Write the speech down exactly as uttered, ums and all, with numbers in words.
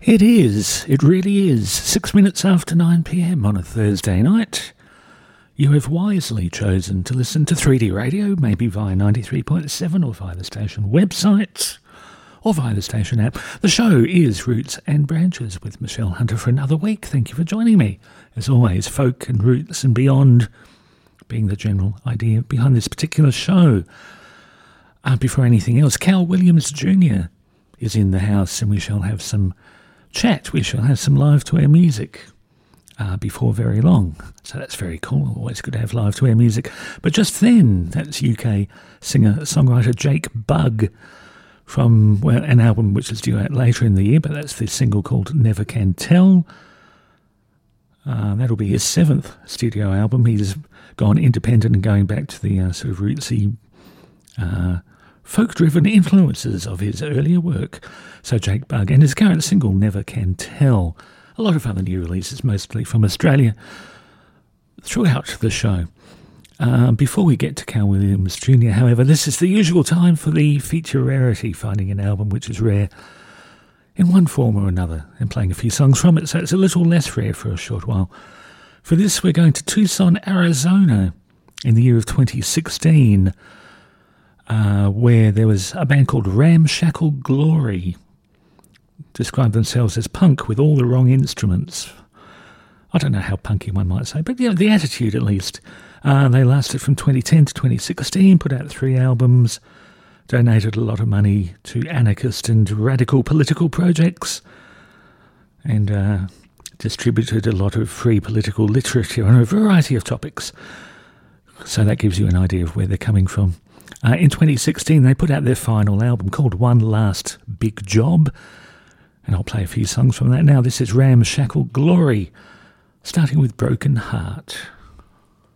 It is, it really is, six minutes after nine p.m. on a Thursday night. You have wisely chosen to listen to three D radio, maybe via ninety-three point seven or via the station website or via the station app. The show is Roots and Branches with Michelle Hunter for another week. Thank you for joining me. As always, folk and roots and beyond being the general idea behind this particular show. Uh, before anything else, Cal Williams Junior is in the house and we shall have some chat. We shall have some live to air music uh, before very long. So that's very cool. Always good to have live to air music. But just then, that's U K singer-songwriter Jake Bugg from well, an album which is due out later in the year, but that's the single called Never Can Tell. Uh, that'll be his seventh studio album. He's gone independent and going back to the uh, sort of rootsy uh, folk-driven influences of his earlier work. So Jake Bugg and his current single, Never Can Tell. A lot of other new releases, mostly from Australia, throughout the show. Uh, before we get to Cal Williams Junior, however, this is the usual time for the feature rarity, finding an album which is rare in one form or another and playing a few songs from it, so it's a little less rare for a short while. For this, we're going to Tucson, Arizona in the year of twenty sixteen, uh, where there was a band called Ramshackle Glory, described themselves as punk with all the wrong instruments. I don't know how punky one might say, but you know, the attitude at least. Uh, they lasted from twenty ten to twenty sixteen, put out three albums, donated a lot of money to anarchist and radical political projects, and uh, distributed a lot of free political literature on a variety of topics. So that gives you an idea of where they're coming from. Uh, in twenty sixteen, they put out their final album called One Last Big Job, and I'll play a few songs from that now. This is Ramshackle Glory, starting with Broken Heart.